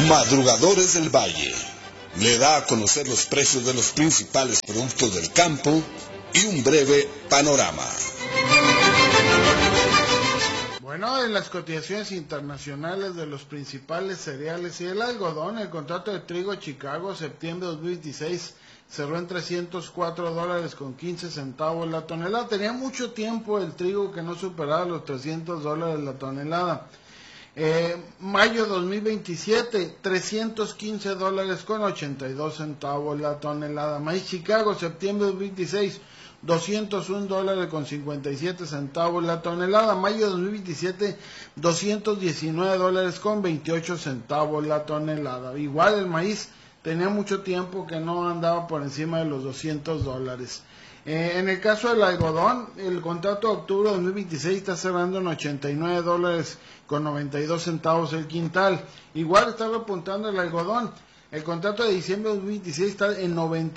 Madrugadores del Valle le da a conocer los precios de los principales productos del campo y un breve panorama. Bueno, en las cotizaciones internacionales de los principales cereales y el algodón, el contrato de trigo Chicago, septiembre de 2026, cerró en $304.15 la tonelada. Tenía mucho tiempo el trigo que no superaba los $300 la tonelada. Mayo 2027, $315.82 la tonelada. Maíz Chicago, septiembre de 2026, $201.57 la tonelada. Mayo 2027, $219.28 la tonelada. Igual el maíz tenía mucho tiempo que no andaba por encima de los $200. En el caso del algodón, el contrato de octubre de 2026 está cerrando en $89.92 el quintal. Igual está repuntando el algodón. El contrato de diciembre de 2026 está en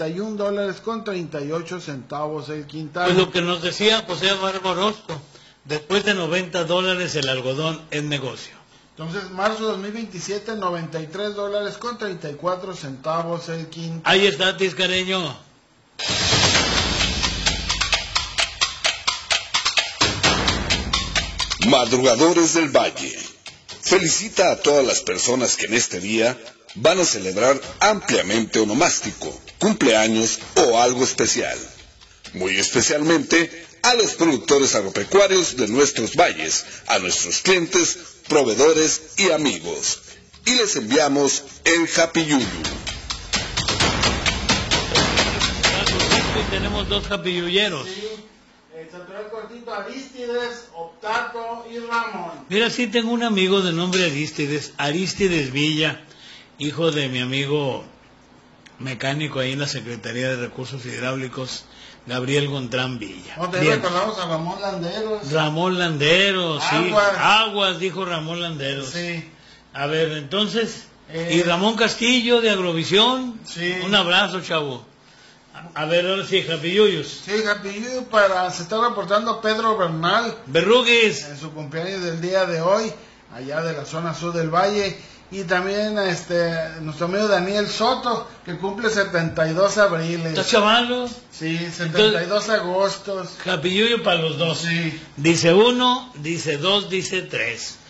$91.38 el quintal. Pues lo que nos decía José Barbarosco, después de $90 el algodón es negocio. Entonces, marzo de 2027, $93.34 el quintal. Ahí está, Tiscareño. Madrugadores del Valle felicita a todas las personas que en este día van a celebrar ampliamente onomástico, cumpleaños o algo especial. Muy especialmente a los productores agropecuarios de nuestros valles, a nuestros clientes, proveedores y amigos. Y les enviamos el Happy Yuyu. Tenemos dos japilluyeros. Sí, el central cortito Aristides, Optato y Ramón. Mira, sí tengo un amigo de nombre Aristides Villa, hijo de mi amigo mecánico ahí en la Secretaría de Recursos Hidráulicos, Gabriel Gontrán Villa. ¿No te recordamos a Ramón Landeros? Ramón Landeros, sí. Aguas, dijo Ramón Landeros. Sí. A ver, entonces, y Ramón Castillo de Agrovisión. Sí. Un abrazo, chavo. A ver, ahora sí, Japilluyos. Sí, Japilluyo se está reportando Pedro Bernal. Berrugues. En su cumpleaños del día de hoy, allá de la zona sur del valle. Y también nuestro amigo Daniel Soto, que cumple 72 abriles. ¿Estás chavalo? Sí, 72 agostos. Japilluyo para los dos. Sí. Dice 1, dice 2, dice 3.